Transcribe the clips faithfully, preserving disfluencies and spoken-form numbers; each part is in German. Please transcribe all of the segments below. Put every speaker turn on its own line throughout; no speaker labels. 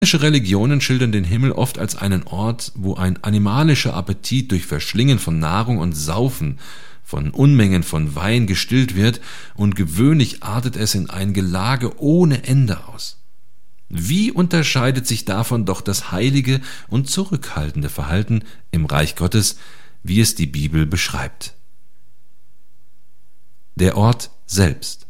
Manche Religionen schildern den Himmel oft als einen Ort, wo ein animalischer Appetit durch Verschlingen von Nahrung und Saufen von Unmengen von Wein gestillt wird, und gewöhnlich artet es in ein Gelage ohne Ende aus. Wie unterscheidet sich davon doch das heilige und zurückhaltende Verhalten im Reich Gottes, wie es die Bibel beschreibt? Der Ort selbst.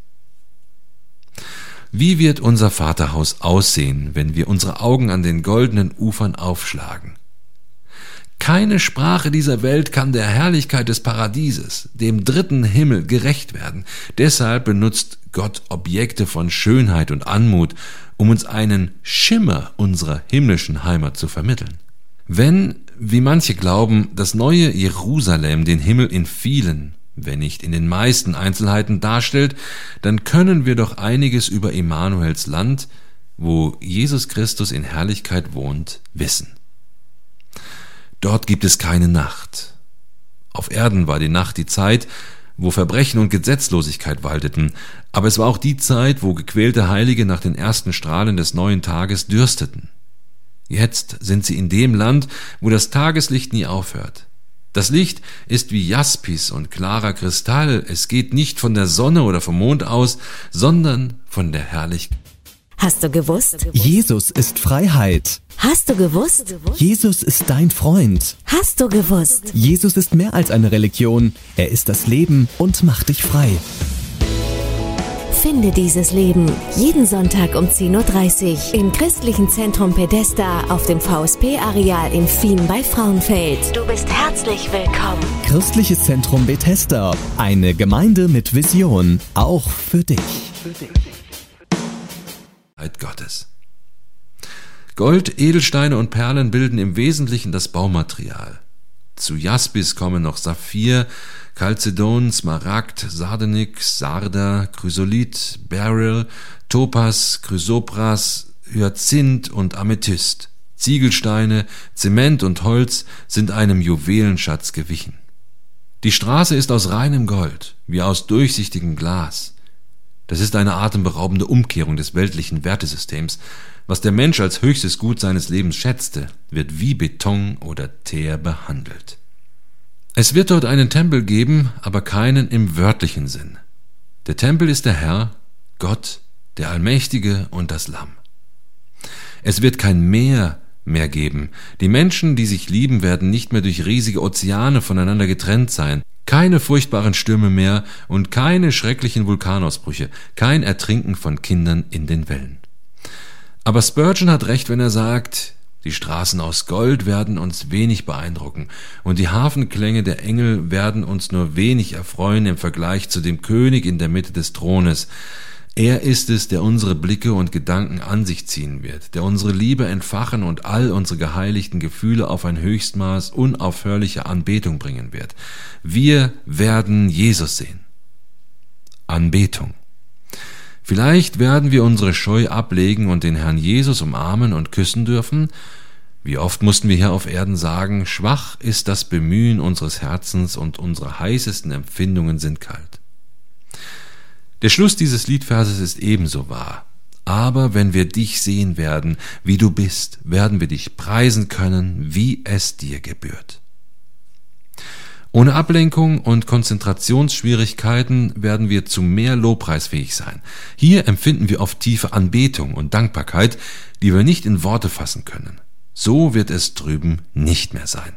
Wie wird unser Vaterhaus aussehen, wenn wir unsere Augen an den goldenen Ufern aufschlagen? Keine Sprache dieser Welt kann der Herrlichkeit des Paradieses, dem dritten Himmel, gerecht werden. Deshalb benutzt Gott Objekte von Schönheit und Anmut, um uns einen Schimmer unserer himmlischen Heimat zu vermitteln. Wenn, wie manche glauben, das neue Jerusalem den Himmel in vielen, wenn nicht in den meisten Einzelheiten darstellt, dann können wir doch einiges über Emanuels Land, wo Jesus Christus in Herrlichkeit wohnt, wissen. Dort gibt es keine Nacht. Auf Erden war die Nacht die Zeit, wo Verbrechen und Gesetzlosigkeit walteten, aber es war auch die Zeit, wo gequälte Heilige nach den ersten Strahlen des neuen Tages dürsteten. Jetzt sind sie in dem Land, wo das Tageslicht nie aufhört. Das Licht ist wie Jaspis und klarer Kristall. Es geht nicht von der Sonne oder vom Mond aus, sondern von der Herrlichkeit.
Hast du gewusst?
Jesus ist Freiheit.
Hast du gewusst?
Jesus ist dein Freund.
Hast du gewusst?
Jesus ist mehr als eine Religion. Er ist das Leben und macht dich frei.
Finde dieses Leben jeden Sonntag um zehn Uhr dreißig im Christlichen Zentrum Bethesda auf dem V S P-Areal in Fien bei Frauenfeld. Du bist herzlich willkommen.
Christliches Zentrum Bethesda, eine Gemeinde mit Vision, auch für dich.
Gottes. Gold, Edelsteine und Perlen bilden im Wesentlichen das Baumaterial. Zu Jaspis kommen noch Saphir, Chalcedon, Smaragd, Sardenix, Sarder, Chrysolit, Beryl, Topas, Chrysopras, Hyazinth und Amethyst. Ziegelsteine, Zement und Holz sind einem Juwelenschatz gewichen. Die Straße ist aus reinem Gold, wie aus durchsichtigem Glas. Das ist eine atemberaubende Umkehrung des weltlichen Wertesystems. Was der Mensch als höchstes Gut seines Lebens schätzte, wird wie Beton oder Teer behandelt. Es wird dort einen Tempel geben, aber keinen im wörtlichen Sinn. Der Tempel ist der Herr, Gott, der Allmächtige und das Lamm. Es wird kein Meer mehr geben. Die Menschen, die sich lieben, werden nicht mehr durch riesige Ozeane voneinander getrennt sein. Keine furchtbaren Stürme mehr und keine schrecklichen Vulkanausbrüche, kein Ertrinken von Kindern in den Wellen. Aber Spurgeon hat recht, wenn er sagt, die Straßen aus Gold werden uns wenig beeindrucken und die Hafenklänge der Engel werden uns nur wenig erfreuen im Vergleich zu dem König in der Mitte des Thrones. Er ist es, der unsere Blicke und Gedanken an sich ziehen wird, der unsere Liebe entfachen und all unsere geheiligten Gefühle auf ein Höchstmaß unaufhörlicher Anbetung bringen wird. Wir werden Jesus sehen. Anbetung. Vielleicht werden wir unsere Scheu ablegen und den Herrn Jesus umarmen und küssen dürfen. Wie oft mussten wir hier auf Erden sagen, schwach ist das Bemühen unseres Herzens und unsere heißesten Empfindungen sind kalt. Der Schluss dieses Liedverses ist ebenso wahr. Aber wenn wir dich sehen werden, wie du bist, werden wir dich preisen können, wie es dir gebührt. Ohne Ablenkung und Konzentrationsschwierigkeiten werden wir zu mehr Lobpreis fähig sein. Hier empfinden wir oft tiefe Anbetung und Dankbarkeit, die wir nicht in Worte fassen können. So wird es drüben nicht mehr sein.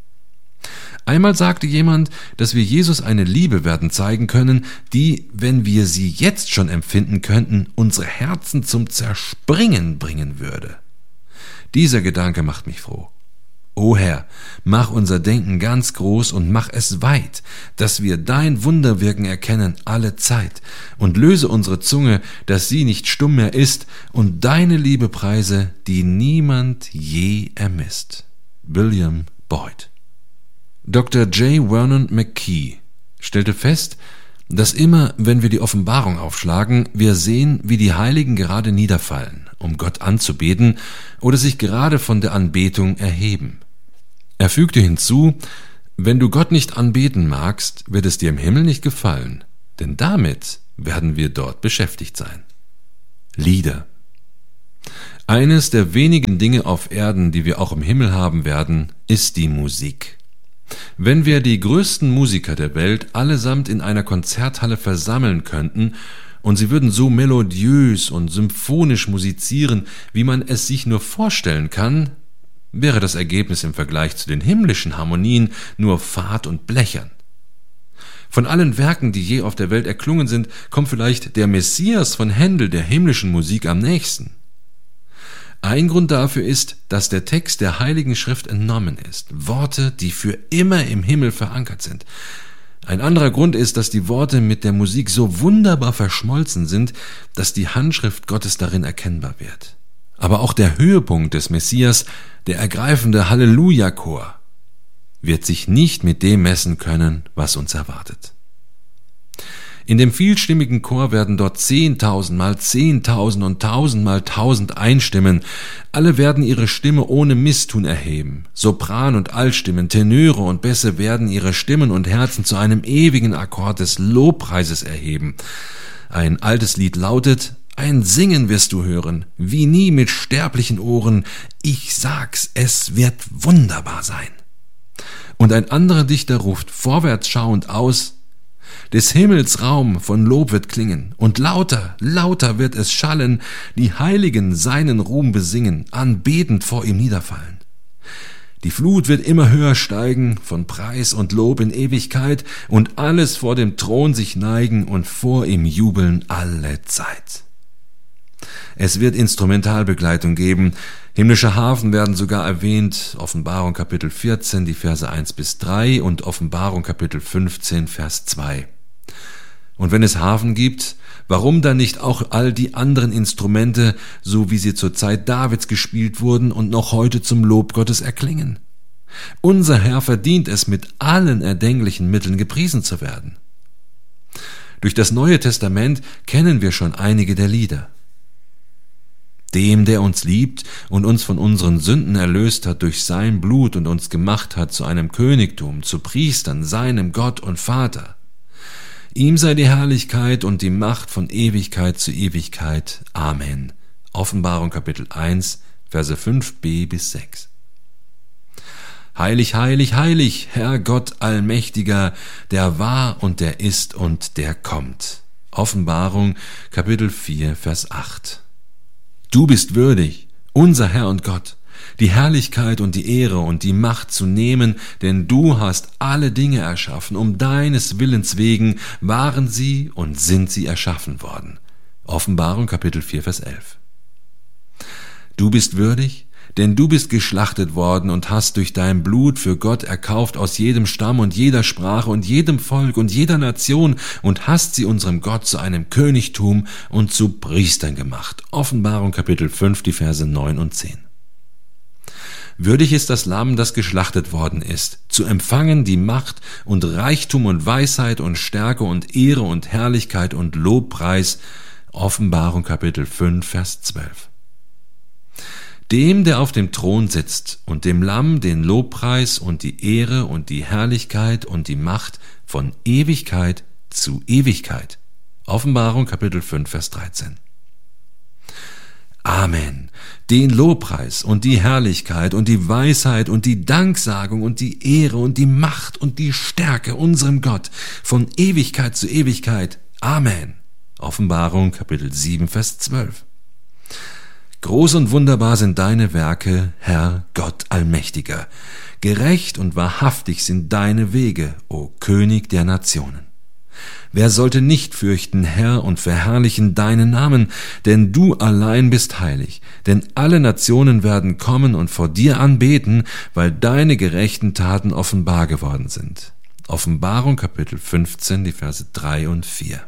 Einmal sagte jemand, dass wir Jesus eine Liebe werden zeigen können, die, wenn wir sie jetzt schon empfinden könnten, unsere Herzen zum Zerspringen bringen würde. Dieser Gedanke macht mich froh. O Herr, mach unser Denken ganz groß und mach es weit, dass wir dein Wunderwirken erkennen alle Zeit und löse unsere Zunge, dass sie nicht stumm mehr ist und deine Liebe preise, die niemand je ermisst. William Boyd. Doktor J. Vernon McKee stellte fest, dass immer, wenn wir die Offenbarung aufschlagen, wir sehen, wie die Heiligen gerade niederfallen, um Gott anzubeten oder sich gerade von der Anbetung erheben. Er fügte hinzu, wenn du Gott nicht anbeten magst, wird es dir im Himmel nicht gefallen, denn damit werden wir dort beschäftigt sein. Lieder. Eines der wenigen Dinge auf Erden, die wir auch im Himmel haben werden, ist die Musik. Wenn wir die größten Musiker der Welt allesamt in einer Konzerthalle versammeln könnten und sie würden so melodiös und symphonisch musizieren, wie man es sich nur vorstellen kann, wäre das Ergebnis im Vergleich zu den himmlischen Harmonien nur fad und blechern. Von allen Werken, die je auf der Welt erklungen sind, kommt vielleicht der Messias von Händel der himmlischen Musik am nächsten. Ein Grund dafür ist, dass der Text der Heiligen Schrift entnommen ist, Worte, die für immer im Himmel verankert sind. Ein anderer Grund ist, dass die Worte mit der Musik so wunderbar verschmolzen sind, dass die Handschrift Gottes darin erkennbar wird. Aber auch der Höhepunkt des Messias, der ergreifende Halleluja-Chor, wird sich nicht mit dem messen können, was uns erwartet. In dem vielstimmigen Chor werden dort zehntausendmal zehntausend und tausendmal tausend einstimmen. Alle werden ihre Stimme ohne Misstun erheben. Sopran- und Altstimmen, Tenöre und Bässe werden ihre Stimmen und Herzen zu einem ewigen Akkord des Lobpreises erheben. Ein altes Lied lautet: Ein Singen wirst du hören, wie nie mit sterblichen Ohren. Ich sag's, es wird wunderbar sein. Und ein anderer Dichter ruft vorwärts schauend aus: Des Himmels Raum von Lob wird klingen, und lauter, lauter wird es schallen, die Heiligen seinen Ruhm besingen, anbetend vor ihm niederfallen. Die Flut wird immer höher steigen, von Preis und Lob in Ewigkeit, und alles vor dem Thron sich neigen und vor ihm jubeln alle Zeit. Es wird Instrumentalbegleitung geben, himmlische Harfen werden sogar erwähnt, Offenbarung Kapitel vierzehn, die Verse eins bis drei und Offenbarung Kapitel fünfzehn, Vers zwei. Und wenn es Harfen gibt, warum dann nicht auch all die anderen Instrumente, so wie sie zur Zeit Davids gespielt wurden und noch heute zum Lob Gottes erklingen? Unser Herr verdient es, mit allen erdenklichen Mitteln gepriesen zu werden. Durch das Neue Testament kennen wir schon einige der Lieder. Dem, der uns liebt und uns von unseren Sünden erlöst hat durch sein Blut und uns gemacht hat zu einem Königtum, zu Priestern, seinem Gott und Vater. Ihm sei die Herrlichkeit und die Macht von Ewigkeit zu Ewigkeit. Amen. Offenbarung Kapitel eins, Verse fünf b bis sechs. Heilig, heilig, heilig, Herr Gott Allmächtiger, der war und der ist und der kommt. Offenbarung Kapitel vier, Vers acht. Du bist würdig, unser Herr und Gott, die Herrlichkeit und die Ehre und die Macht zu nehmen, denn du hast alle Dinge erschaffen, um deines Willens wegen waren sie und sind sie erschaffen worden. Offenbarung Kapitel vier, Vers elf. Du bist würdig, denn du bist geschlachtet worden und hast durch dein Blut für Gott erkauft aus jedem Stamm und jeder Sprache und jedem Volk und jeder Nation und hast sie unserem Gott zu einem Königtum und zu Priestern gemacht. Offenbarung Kapitel fünf, die Verse neun und zehn. Würdig ist das Lamm, das geschlachtet worden ist, zu empfangen die Macht und Reichtum und Weisheit und Stärke und Ehre und Herrlichkeit und Lobpreis. Offenbarung Kapitel fünf, Vers zwölf. Dem, der auf dem Thron sitzt, und dem Lamm den Lobpreis und die Ehre und die Herrlichkeit und die Macht von Ewigkeit zu Ewigkeit. Offenbarung Kapitel fünf, Vers dreizehn. Amen. Den Lobpreis und die Herrlichkeit und die Weisheit und die Danksagung und die Ehre und die Macht und die Stärke unserem Gott von Ewigkeit zu Ewigkeit. Amen. Offenbarung Kapitel sieben, Vers zwölf. Groß und wunderbar sind deine Werke, Herr Gott Allmächtiger. Gerecht und wahrhaftig sind deine Wege, o König der Nationen. Wer sollte nicht fürchten, Herr, und verherrlichen deinen Namen, denn du allein bist heilig, denn alle Nationen werden kommen und vor dir anbeten, weil deine gerechten Taten offenbar geworden sind. Offenbarung Kapitel fünfzehn, die Verse drei und vier.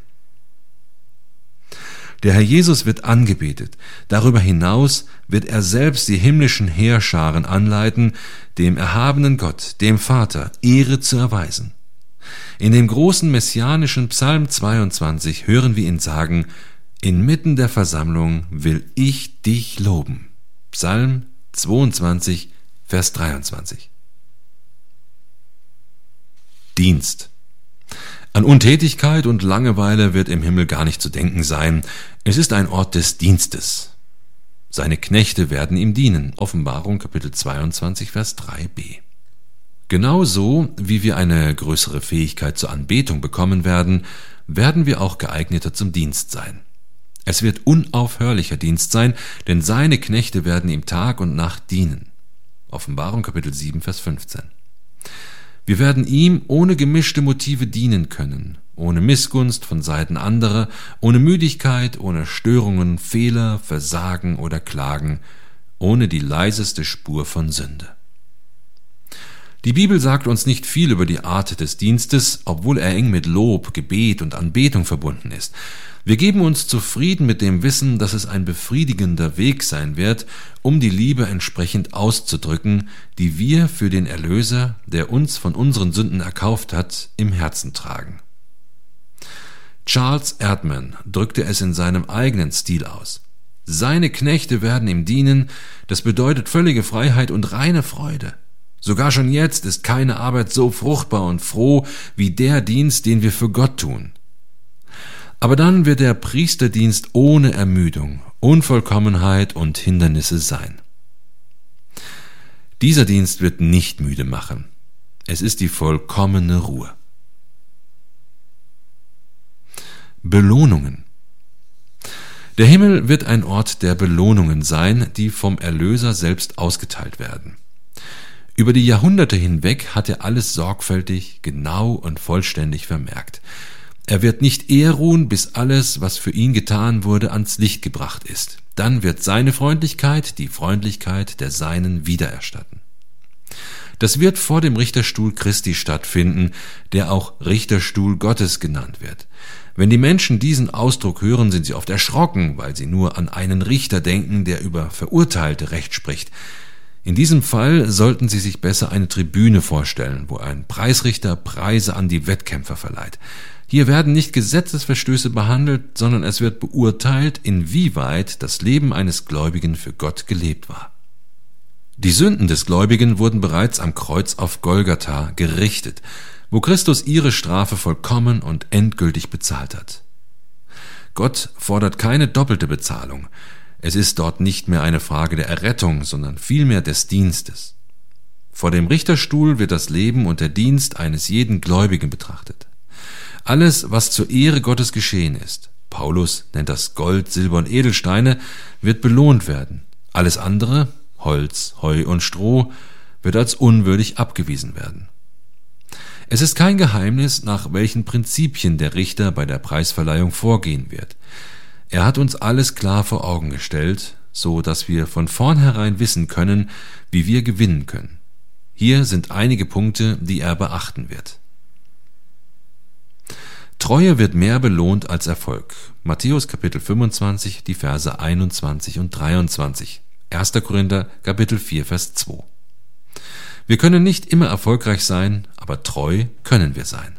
Der Herr Jesus wird angebetet. Darüber hinaus wird er selbst die himmlischen Heerscharen anleiten, dem erhabenen Gott, dem Vater, Ehre zu erweisen. In dem großen messianischen Psalm zweiundzwanzig hören wir ihn sagen: Inmitten der Versammlung will ich dich loben. Psalm zweiundzwanzig, Vers dreiundzwanzig. Dienst. An Untätigkeit und Langeweile wird im Himmel gar nicht zu denken sein. Es ist ein Ort des Dienstes. Seine Knechte werden ihm dienen. Offenbarung Kapitel zweiundzwanzig, Vers drei b. Genauso wie wir eine größere Fähigkeit zur Anbetung bekommen werden, werden wir auch geeigneter zum Dienst sein. Es wird unaufhörlicher Dienst sein, denn seine Knechte werden ihm Tag und Nacht dienen. Offenbarung Kapitel sieben, Vers fünfzehn. Wir werden ihm ohne gemischte Motive dienen können, ohne Missgunst von Seiten anderer, ohne Müdigkeit, ohne Störungen, Fehler, Versagen oder Klagen, ohne die leiseste Spur von Sünde. Die Bibel sagt uns nicht viel über die Art des Dienstes, obwohl er eng mit Lob, Gebet und Anbetung verbunden ist. Wir geben uns zufrieden mit dem Wissen, dass es ein befriedigender Weg sein wird, um die Liebe entsprechend auszudrücken, die wir für den Erlöser, der uns von unseren Sünden erkauft hat, im Herzen tragen. Charles Erdman drückte es in seinem eigenen Stil aus. Seine Knechte werden ihm dienen, das bedeutet völlige Freiheit und reine Freude. Sogar schon jetzt ist keine Arbeit so fruchtbar und froh wie der Dienst, den wir für Gott tun. Aber dann wird der Priesterdienst ohne Ermüdung, Unvollkommenheit und Hindernisse sein. Dieser Dienst wird nicht müde machen. Es ist die vollkommene Ruhe. Belohnungen. Der Himmel wird ein Ort der Belohnungen sein, die vom Erlöser selbst ausgeteilt werden. Über die Jahrhunderte hinweg hat er alles sorgfältig, genau und vollständig vermerkt. Er wird nicht eher ruhen, bis alles, was für ihn getan wurde, ans Licht gebracht ist. Dann wird seine Freundlichkeit die Freundlichkeit der Seinen wiedererstatten. Das wird vor dem Richterstuhl Christi stattfinden, der auch Richterstuhl Gottes genannt wird. Wenn die Menschen diesen Ausdruck hören, sind sie oft erschrocken, weil sie nur an einen Richter denken, der über Verurteilte Recht spricht. In diesem Fall sollten Sie sich besser eine Tribüne vorstellen, wo ein Preisrichter Preise an die Wettkämpfer verleiht. Hier werden nicht Gesetzesverstöße behandelt, sondern es wird beurteilt, inwieweit das Leben eines Gläubigen für Gott gelebt war. Die Sünden des Gläubigen wurden bereits am Kreuz auf Golgatha gerichtet, wo Christus ihre Strafe vollkommen und endgültig bezahlt hat. Gott fordert keine doppelte Bezahlung. Es ist dort nicht mehr eine Frage der Errettung, sondern vielmehr des Dienstes. Vor dem Richterstuhl wird das Leben und der Dienst eines jeden Gläubigen betrachtet. Alles, was zur Ehre Gottes geschehen ist, Paulus nennt das Gold, Silber und Edelsteine, wird belohnt werden. Alles andere, Holz, Heu und Stroh, wird als unwürdig abgewiesen werden. Es ist kein Geheimnis, nach welchen Prinzipien der Richter bei der Preisverleihung vorgehen wird. Er hat uns alles klar vor Augen gestellt, so dass wir von vornherein wissen können, wie wir gewinnen können. Hier sind einige Punkte, die er beachten wird. Treue wird mehr belohnt als Erfolg. Matthäus Kapitel fünfundzwanzig, die Verse einundzwanzig und dreiundzwanzig. erster Korinther Kapitel vier, Vers zwei. Wir können nicht immer erfolgreich sein, aber treu können wir sein.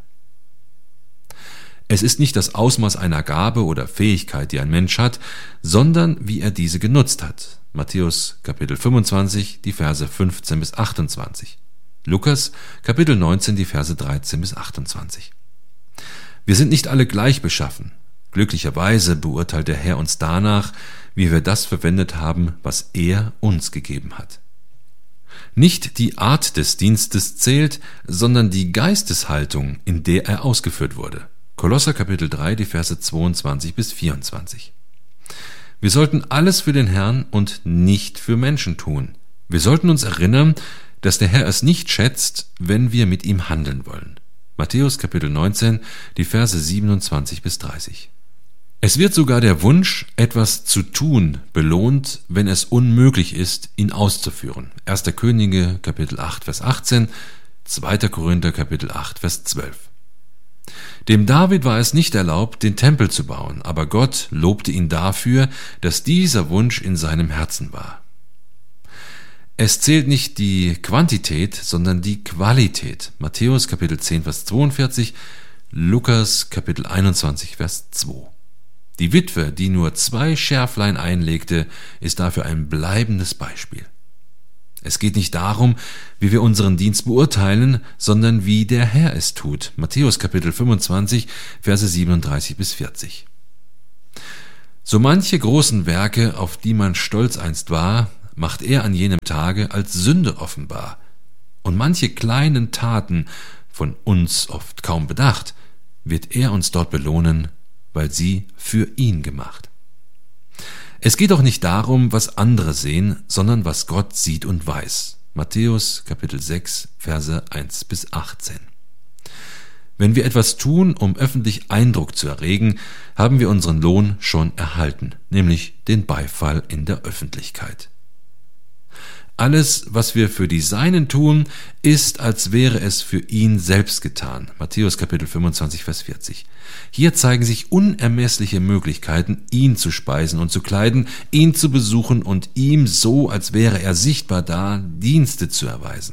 Es ist nicht das Ausmaß einer Gabe oder Fähigkeit, die ein Mensch hat, sondern wie er diese genutzt hat. Matthäus Kapitel fünfundzwanzig, die Verse fünfzehn bis achtundzwanzig. Lukas Kapitel neunzehn, die Verse dreizehn bis achtundzwanzig. Wir sind nicht alle gleich beschaffen. Glücklicherweise beurteilt der Herr uns danach, wie wir das verwendet haben, was er uns gegeben hat. Nicht die Art des Dienstes zählt, sondern die Geisteshaltung, in der er ausgeführt wurde. Kolosser Kapitel drei, die Verse zweiundzwanzig bis vierundzwanzig. Wir sollten alles für den Herrn und nicht für Menschen tun. Wir sollten uns erinnern, dass der Herr es nicht schätzt, wenn wir mit ihm handeln wollen. Matthäus Kapitel neunzehn, die Verse siebenundzwanzig bis dreißig. Es wird sogar der Wunsch, etwas zu tun, belohnt, wenn es unmöglich ist, ihn auszuführen. erster Könige Kapitel acht, Vers achtzehn, zweiter Korinther Kapitel acht, Vers zwölf. Dem David war es nicht erlaubt, den Tempel zu bauen, aber Gott lobte ihn dafür, dass dieser Wunsch in seinem Herzen war. Es zählt nicht die Quantität, sondern die Qualität. Matthäus Kapitel zehn, Vers zweiundvierzig, Lukas Kapitel einundzwanzig, Vers zwei. Die Witwe, die nur zwei Schärflein einlegte, ist dafür ein bleibendes Beispiel. Es geht nicht darum, wie wir unseren Dienst beurteilen, sondern wie der Herr es tut. Matthäus Kapitel fünfundzwanzig, Verse siebenunddreißig bis vierzig. So manche großen Werke, auf die man stolz einst war, macht er an jenem Tage als Sünde offenbar. Und manche kleinen Taten, von uns oft kaum bedacht, wird er uns dort belohnen, weil sie für ihn gemacht. Es geht auch nicht darum, was andere sehen, sondern was Gott sieht und weiß. Matthäus Kapitel sechs, Verse eins bis achtzehn. Wenn wir etwas tun, um öffentlich Eindruck zu erregen, haben wir unseren Lohn schon erhalten, nämlich den Beifall in der Öffentlichkeit. Alles, was wir für die Seinen tun, ist, als wäre es für ihn selbst getan. Matthäus Kapitel fünfundzwanzig, Vers vierzig. Hier zeigen sich unermessliche Möglichkeiten, ihn zu speisen und zu kleiden, ihn zu besuchen und ihm so, als wäre er sichtbar da, Dienste zu erweisen.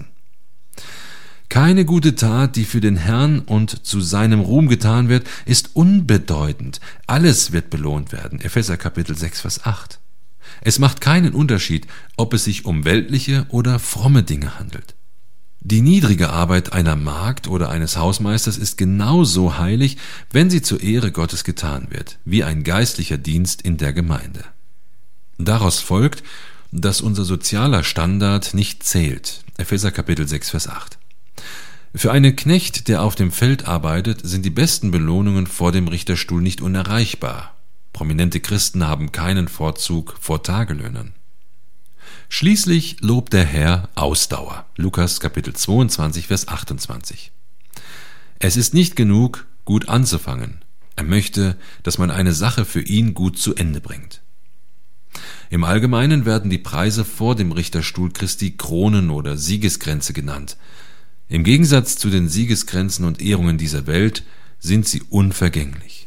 Keine gute Tat, die für den Herrn und zu seinem Ruhm getan wird, ist unbedeutend. Alles wird belohnt werden. Epheser Kapitel sechs, Vers acht. Es macht keinen Unterschied, ob es sich um weltliche oder fromme Dinge handelt. Die niedrige Arbeit einer Magd oder eines Hausmeisters ist genauso heilig, wenn sie zur Ehre Gottes getan wird, wie ein geistlicher Dienst in der Gemeinde. Daraus folgt, dass unser sozialer Standard nicht zählt. Epheser Kapitel sechs, Vers acht. Für einen Knecht, der auf dem Feld arbeitet, sind die besten Belohnungen vor dem Richterstuhl nicht unerreichbar. Prominente Christen haben keinen Vorzug vor Tagelöhnern. Schließlich lobt der Herr Ausdauer. Lukas Kapitel zweiundzwanzig, Vers achtundzwanzig. Es ist nicht genug, gut anzufangen. Er möchte, dass man eine Sache für ihn gut zu Ende bringt. Im Allgemeinen werden die Preise vor dem Richterstuhl Christi Kronen oder Siegeskränze genannt. Im Gegensatz zu den Siegeskränzen und Ehrungen dieser Welt sind sie unvergänglich.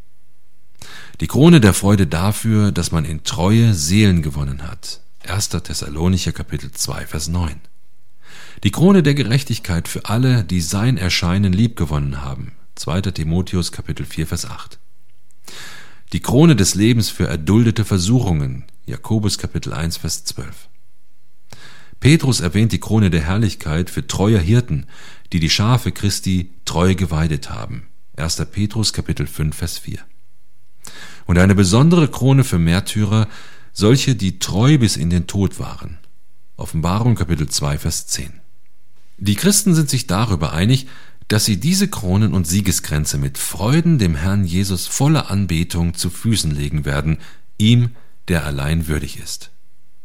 Die Krone der Freude dafür, dass man in Treue Seelen gewonnen hat. erster Thessalonicher Kapitel zwei, Vers neun. Die Krone der Gerechtigkeit für alle, die sein Erscheinen liebgewonnen haben. zweiter Timotheus Kapitel vier, Vers acht. Die Krone des Lebens für erduldete Versuchungen. Jakobus Kapitel eins, Vers zwölf. Petrus erwähnt die Krone der Herrlichkeit für treue Hirten, die die Schafe Christi treu geweidet haben. erster Petrus Kapitel fünf, Vers vier. Und eine besondere Krone für Märtyrer, solche, die treu bis in den Tod waren. Offenbarung Kapitel zwei, Vers zehn. Die Christen sind sich darüber einig, dass sie diese Kronen und Siegeskränze mit Freuden dem Herrn Jesus voller Anbetung zu Füßen legen werden, ihm, der allein würdig ist.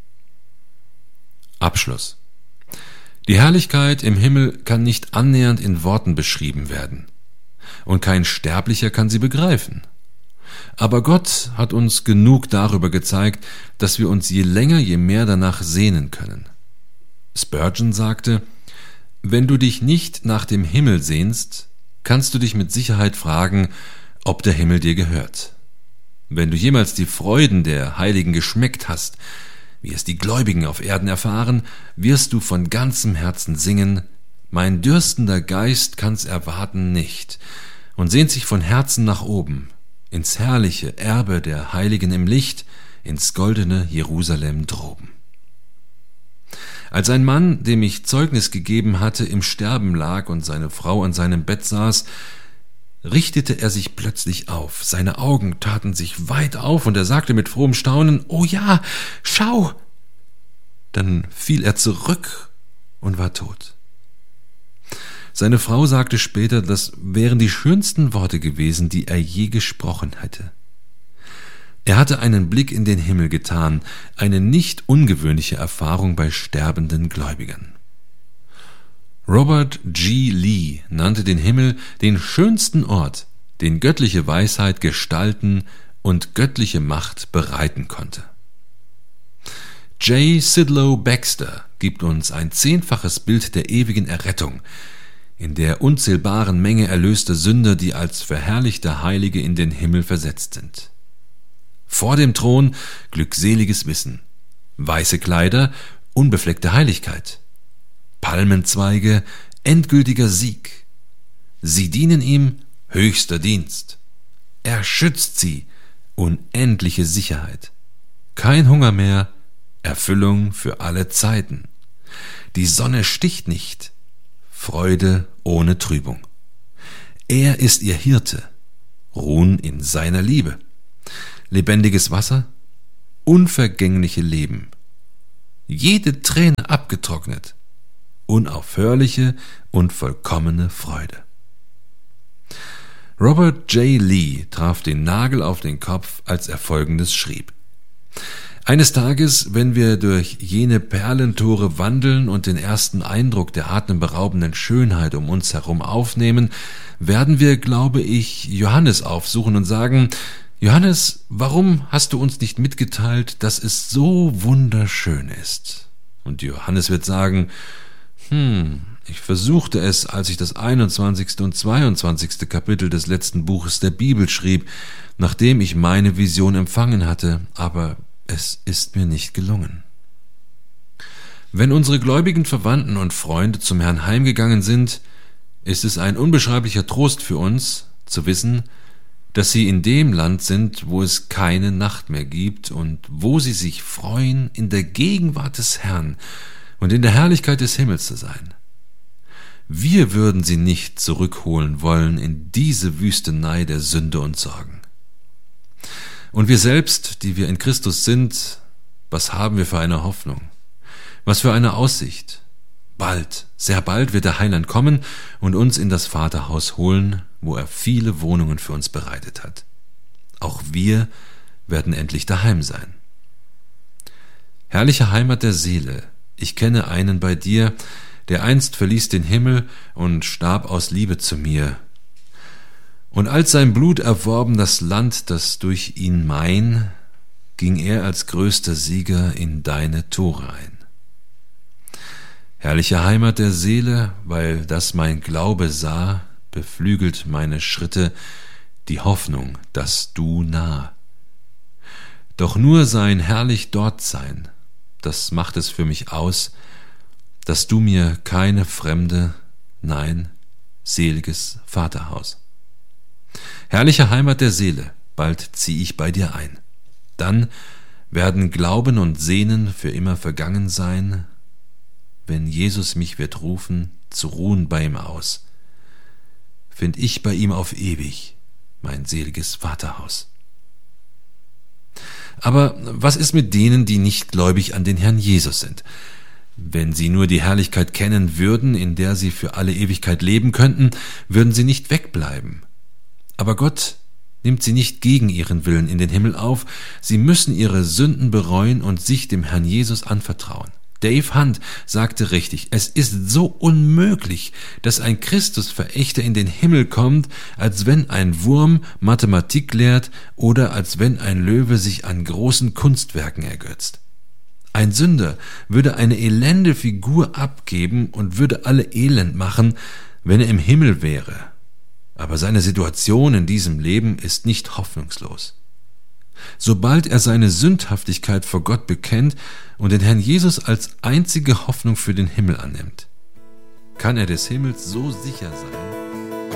Abschluss. Die Herrlichkeit im Himmel kann nicht annähernd in Worten beschrieben werden. Und kein Sterblicher kann sie begreifen. Aber Gott hat uns genug darüber gezeigt, dass wir uns je länger, je mehr danach sehnen können. Spurgeon sagte, wenn du dich nicht nach dem Himmel sehnst, kannst du dich mit Sicherheit fragen, ob der Himmel dir gehört. Wenn du jemals die Freuden der Heiligen geschmeckt hast, wie es die Gläubigen auf Erden erfahren, wirst du von ganzem Herzen singen, mein dürstender Geist kann's erwarten nicht, und sehnt sich von Herzen nach oben, ins herrliche Erbe der Heiligen im Licht, ins goldene Jerusalem droben. Als ein Mann, dem ich Zeugnis gegeben hatte, im Sterben lag und seine Frau an seinem Bett saß, richtete er sich plötzlich auf. Seine Augen taten sich weit auf und er sagte mit frohem Staunen, »Oh ja, schau!« Dann fiel er zurück und war tot. Seine Frau sagte später, das wären die schönsten Worte gewesen, die er je gesprochen hätte. Er hatte einen Blick in den Himmel getan, eine nicht ungewöhnliche Erfahrung bei sterbenden Gläubigern. Robert G. Lee nannte den Himmel den schönsten Ort, den göttliche Weisheit gestalten und göttliche Macht bereiten konnte. J. Sidlow Baxter gibt uns ein zehnfaches Bild der ewigen Errettung, in der unzählbaren Menge erlöster Sünder, die als verherrlichte Heilige in den Himmel versetzt sind. Vor dem Thron glückseliges Wissen, weiße Kleider, unbefleckte Heiligkeit, Palmenzweige, endgültiger Sieg. Sie dienen ihm, höchster Dienst. Er schützt sie, unendliche Sicherheit. Kein Hunger mehr, Erfüllung für alle Zeiten. Die Sonne sticht nicht, Freude ohne Trübung. Er ist ihr Hirte, ruhen in seiner Liebe. lebendiges Wasser, unvergängliche Leben, jede Träne abgetrocknet, unaufhörliche und vollkommene Freude. Robert J. Lee traf den Nagel auf den Kopf, als er Folgendes schrieb: Eines Tages, wenn wir durch jene Perlentore wandeln und den ersten Eindruck der atemberaubenden Schönheit um uns herum aufnehmen, werden wir, glaube ich, Johannes aufsuchen und sagen: Johannes, warum hast du uns nicht mitgeteilt, dass es so wunderschön ist? Und Johannes wird sagen: Hm, ich versuchte es, als ich das einundzwanzigste und zweiundzwanzigste Kapitel des letzten Buches der Bibel schrieb, nachdem ich meine Vision empfangen hatte, aber es ist mir nicht gelungen. Wenn unsere gläubigen Verwandten und Freunde zum Herrn heimgegangen sind, ist es ein unbeschreiblicher Trost für uns, zu wissen, dass sie in dem Land sind, wo es keine Nacht mehr gibt und wo sie sich freuen, in der Gegenwart des Herrn und in der Herrlichkeit des Himmels zu sein. Wir würden sie nicht zurückholen wollen in diese Wüstenei der Sünde und Sorgen. Und wir selbst, die wir in Christus sind, was haben wir für eine Hoffnung? Was für eine Aussicht? Bald, sehr bald wird der Heiland kommen und uns in das Vaterhaus holen, wo er viele Wohnungen für uns bereitet hat. Auch wir werden endlich daheim sein. Herrliche Heimat der Seele, ich kenne einen bei dir, der einst verließ den Himmel und starb aus Liebe zu mir. Und als sein Blut erworben das Land, das durch ihn mein, ging er als größter Sieger in deine Tore ein. Herrliche Heimat der Seele, weil das mein Glaube sah, beflügelt meine Schritte, die Hoffnung, dass du nah. Doch nur sein herrlich Dortsein, das macht es für mich aus, dass du mir keine fremde, nein, seliges Vaterhaus. Herrliche Heimat der Seele, bald zieh ich bei dir ein. Dann werden Glauben und Sehnen für immer vergangen sein, wenn Jesus mich wird rufen, zu ruhen bei ihm aus. Find ich bei ihm auf ewig mein seliges Vaterhaus. Aber was ist mit denen, die nicht gläubig an den Herrn Jesus sind? Wenn sie nur die Herrlichkeit kennen würden, in der sie für alle Ewigkeit leben könnten, würden sie nicht wegbleiben. Aber Gott nimmt sie nicht gegen ihren Willen in den Himmel auf, sie müssen ihre Sünden bereuen und sich dem Herrn Jesus anvertrauen. Dave Hunt sagte richtig, es ist so unmöglich, dass ein Christusverächter in den Himmel kommt, als wenn ein Wurm Mathematik lehrt oder als wenn ein Löwe sich an großen Kunstwerken ergötzt. Ein Sünder würde eine elende Figur abgeben und würde alle elend machen, wenn er im Himmel wäre. Aber seine Situation in diesem Leben ist nicht hoffnungslos. Sobald er seine Sündhaftigkeit vor Gott bekennt und den Herrn Jesus als einzige Hoffnung für den Himmel annimmt, kann er des Himmels so sicher sein,